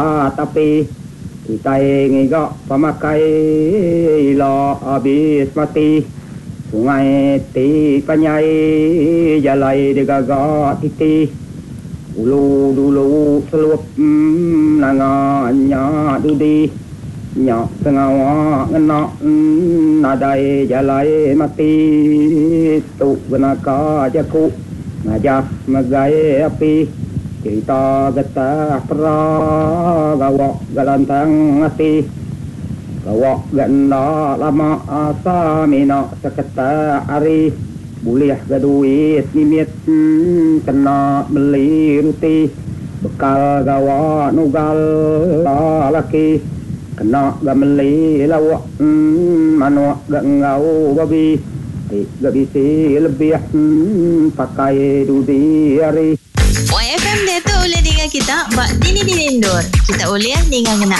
tapi kita ingin pemakai lo habis mati sungai ti panyai jalai degaga titi ulu dulu selup nanganya dudi nyak sengawa ngenak nadai jalai mati tu benaka jaku ngajak megai api cerita getah pera gawak galantang hati gawak ganda lama asa mina seketa hari boleh gaduit nimit kena beli ruti bekal gawak nugal laki kena gameli lawak manuak gangau babi gak bisi lebih pakai dudi hari YFM dia tu boleh dengar kita bak dini di Indor. Kita boleh dengar kena